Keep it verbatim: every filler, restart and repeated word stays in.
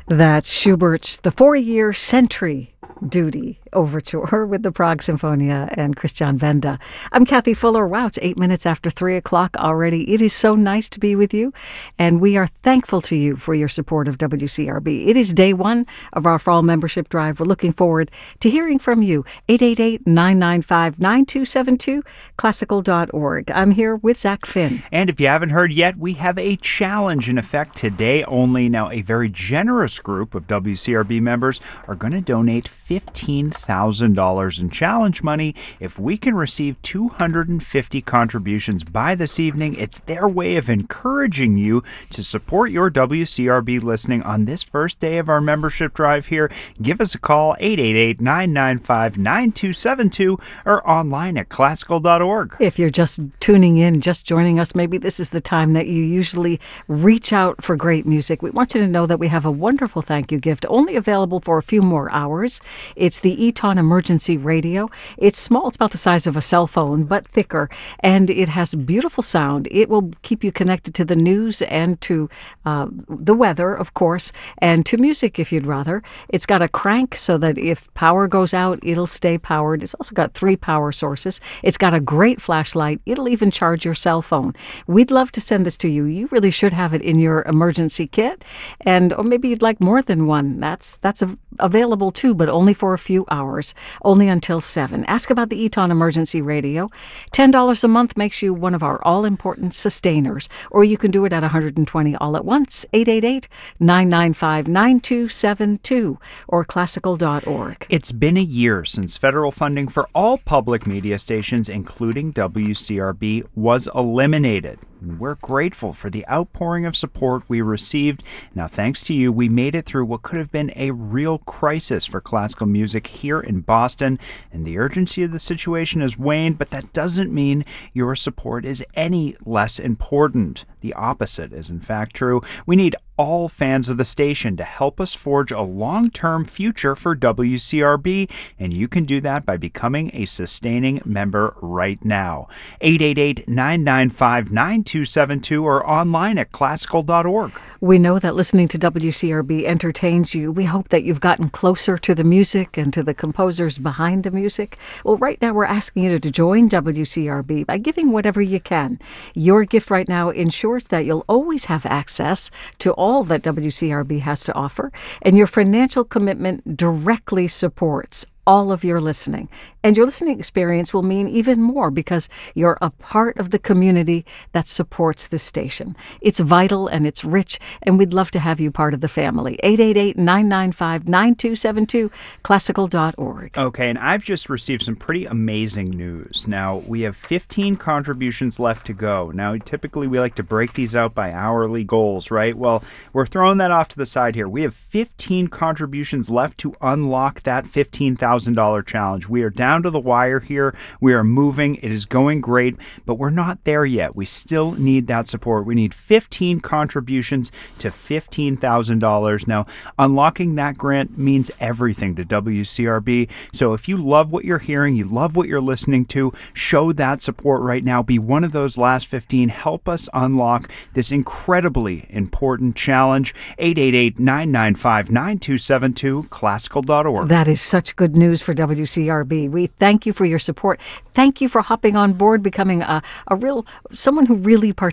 That's Schubert's The Four-Year Century Duty Overture with the Prague Symphonia and Christian Venda. I'm Kathy Fuller. Wow, it's eight minutes after three o'clock already. It is so nice to be with you, and we are thankful to you for your support of W C R B. It is day one of our fall membership drive. We're looking forward to hearing from you. eight eight eight, nine nine five, nine two seven two, classical dot org. I'm here with Zach Finn. And if you haven't heard yet, we have a challenge in effect today only. Now, a very generous group of W C R B members are going to donate fifteen thousand dollars in challenge money. If we can receive two hundred fifty contributions by this evening, it's their way of encouraging you to support your W C R B listening on this first day of our membership drive here. Give us a call, eight eight eight, nine nine five, nine two seven two, or online at classical dot org. If you're just tuning in, just joining us, maybe this is the time that you usually reach out for great music. We want you to know that we have a wonderful thank you gift, only available for a few more hours. It's the Eton Emergency Radio. It's small. It's about the size of a cell phone, but thicker, and it has beautiful sound. It will keep you connected to the news and to uh, the weather, of course, and to music if you'd rather. It's got a crank so that if power goes out, it'll stay powered. It's also got three power sources. It's got a great flashlight. It'll even charge your cell phone. We'd love to send this to you. You really should have it in your emergency kit, and or maybe you'd like more than one. That's that's a, available too, but only for a few hours, only until seven. Ask about the Eton Emergency Radio. ten dollars a month makes you one of our all-important sustainers, or you can do it at one hundred twenty all at once, eight eight eight, nine nine five, nine two seven two, or classical dot org. It's been a year since federal funding for all public media stations, including W C R B, was eliminated. We're grateful for the outpouring of support we received. Now, thanks to you, we made it through what could have been a real crisis for classical music here in Boston, and the urgency of the situation has waned, but that doesn't mean your support is any less important. The opposite is, in fact, true. We need all fans of the station to help us forge a long-term future for W C R B, and you can do that by becoming a sustaining member right now. eight eight eight, nine nine five, nine two seven two or online at classical dot org. We know that listening to W C R B entertains you. We hope that you've gotten closer to the music and to the composers behind the music. Well, right now we're asking you to join W C R B by giving whatever you can. Your gift right now ensures that you'll always have access to all that W C R B has to offer, and your financial commitment directly supports all of your listening. And your listening experience will mean even more because you're a part of the community that supports this station. It's vital and it's rich, and we'd love to have you part of the family. eight eight eight, nine nine five, nine two seven two, classical dot org. Okay, and I've just received some pretty amazing news. Now, we have fifteen contributions left to go. Now, typically we like to break these out by hourly goals, right? Well, we're throwing that off to the side here. We have fifteen contributions left to unlock that fifteen thousand dollars challenge. We are down to the wire here. We are moving. It is going great, but we're not there yet. We still need that support. We need fifteen contributions to fifteen thousand dollars. Now, unlocking that grant means everything to W C R B. So if you love what you're hearing, you love what you're listening to, show that support right now. Be one of those last fifteen. Help us unlock this incredibly important challenge. eight eight eight, nine nine five, nine two seven two, classical dot org. That is such good news for W C R B. We thank you for your support. Thank you for hopping on board, becoming a, a real, someone who really participates